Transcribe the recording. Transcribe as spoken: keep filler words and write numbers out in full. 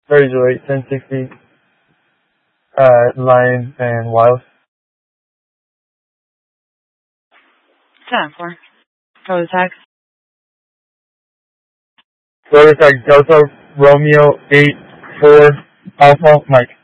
thirty to eight, ten sixty, uh, Lion and Wild. ten four. Go to tag. Go to tag Delta Romeo eight four Alpha Mike.